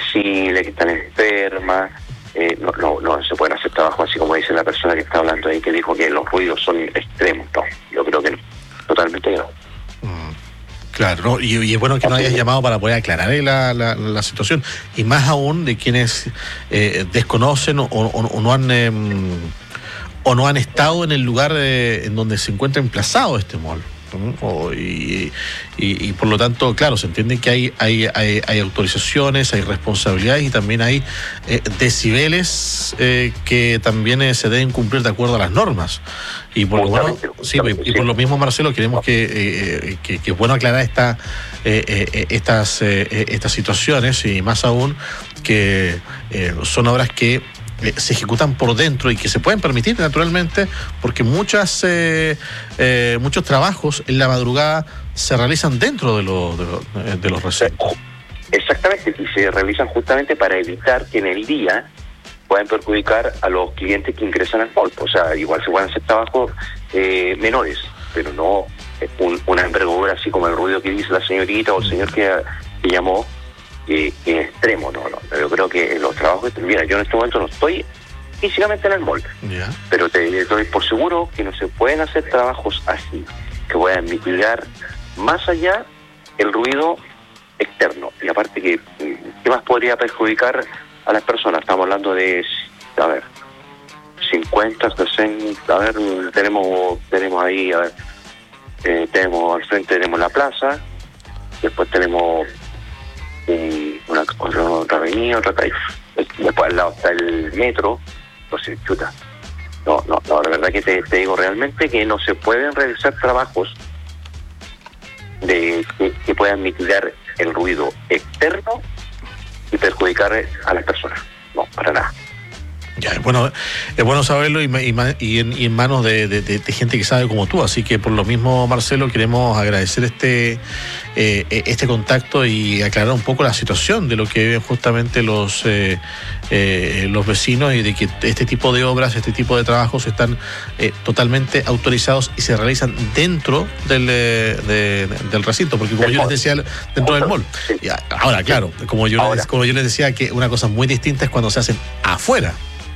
sensibles, que están enfermas. No se pueden hacer trabajo así como dice la persona que está hablando ahí, que dijo que los ruidos son extremos. No, yo creo que no, totalmente no. Claro, ¿no? Y es bueno que nos hayas llamado para poder aclarar la situación, y más aún de quienes desconocen o no han estado en el lugar en donde se encuentra emplazado este mall. Y por lo tanto, claro, se entiende que hay autorizaciones, hay responsabilidades y también hay decibeles que también se deben cumplir de acuerdo a las normas. Y por por lo mismo, Marcelo, queremos que es bueno aclarar estas situaciones, y más aún que son obras que se ejecutan por dentro y que se pueden permitir naturalmente, porque muchos trabajos en la madrugada se realizan dentro de los recintos. Exactamente, y se realizan justamente para evitar que en el día puedan perjudicar a los clientes que ingresan al mall. O sea, igual se pueden hacer trabajos menores, pero no una envergadura así como el ruido que dice la señorita o el señor que llamó. En extremo, no. Yo creo que los trabajos, mira, yo en este momento no estoy físicamente en el mall, pero te doy por seguro que no se pueden hacer trabajos así, que puedan mitigar más allá el ruido externo. Y aparte que, ¿qué más podría perjudicar a las personas? Estamos hablando de, 50, 60, tenemos ahí, tenemos al frente, tenemos la plaza, después tenemos otra avenida, otra calle, después al lado está el metro. Entonces, chuta, no, la verdad que te digo realmente que no se pueden realizar trabajos que puedan mitigar el ruido externo y perjudicar a las personas, no, para nada. Ya, es bueno saberlo, y en manos de gente que sabe como tú. Así que por lo mismo, Marcelo, queremos agradecer este contacto y aclarar un poco la situación de lo que viven justamente los vecinos, y de que este tipo de obras, este tipo de trabajos están totalmente autorizados y se realizan dentro del recinto, porque como yo les decía, dentro del mall. Ahora, claro, como yo les decía, que una cosa muy distinta es cuando se hacen afuera.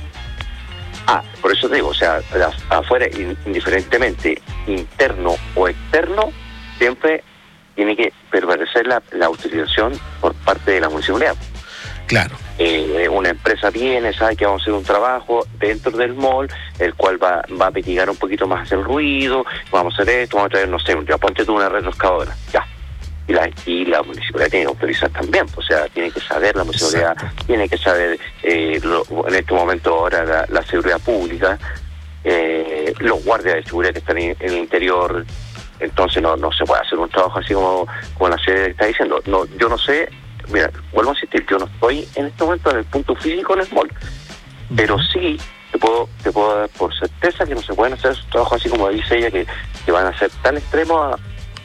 Por eso te digo, o sea, afuera, indiferentemente interno o externo, siempre tiene que prevalecer la autorización por parte de la municipalidad. Claro. Una empresa viene, sabe que vamos a hacer un trabajo dentro del mall, el cual va a mitigar un poquito más el ruido, vamos a hacer esto, vamos a traer, no sé, ya ponte tú una retroexcavadora, ya. Y la municipalidad tiene que autorizar también, o sea, tiene que saber la municipalidad. Exacto. Tiene que saber en este momento ahora la seguridad pública, los guardias de seguridad que están en el interior. Entonces no se puede hacer un trabajo así como la sede está diciendo. No, yo no sé, mira, vuelvo a insistir, yo no estoy en este momento en el punto físico en el mall, pero sí te puedo dar por certeza que no se pueden hacer esos trabajos así como dice ella, que van a ser tan extremos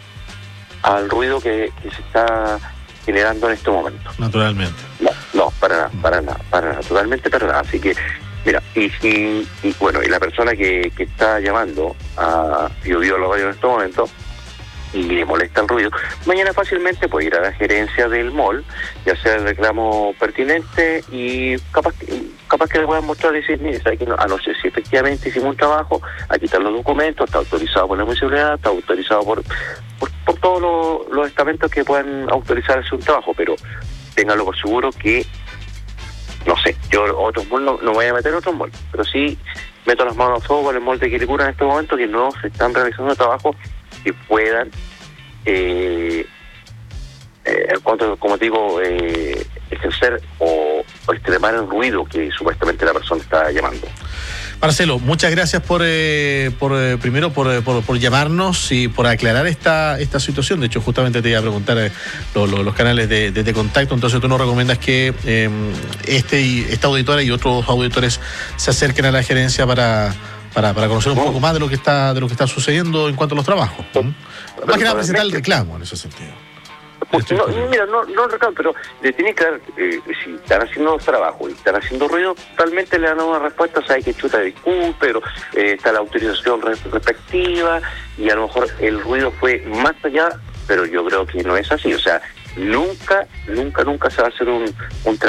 al ruido que se está generando en este momento. Naturalmente. No, para nada, totalmente para nada. Así que, mira, y la persona que está llamando a Biobío La Radio en este momento y le molesta el ruido, mañana fácilmente puede ir a la gerencia del mall y hacer el reclamo pertinente, y capaz que le puedan mostrar y decir, mire, ¿sabe que no sé si efectivamente hicimos un trabajo, aquí están los documentos, está autorizado por la municipalidad, está autorizado por todos los estamentos que puedan autorizar hacer un trabajo, pero ténganlo por seguro que, no sé, yo otros malls no voy a meter otros malls, pero sí meto las manos a fuego con el mall de Quilicura en este momento, que no se están realizando trabajos que puedan, como te digo, ejercer o extremar el ruido que supuestamente la persona está llamando. Marcelo, muchas gracias primero por llamarnos y por aclarar esta situación. De hecho, justamente te iba a preguntar los canales de contacto. Entonces, tú nos recomiendas que esta auditora y otros auditores se acerquen a la gerencia para conocer un poco más de lo que está sucediendo en cuanto a los trabajos. Más que nada presentar el reclamo en ese sentido. No reclamo, pero le tiene que dar, si están haciendo los trabajos y están haciendo ruido, totalmente le dan una respuesta, sabe que chuta, disculpe, pero está la autorización respectiva, y a lo mejor el ruido fue más allá, pero yo creo que no es así. O sea, nunca se va a hacer un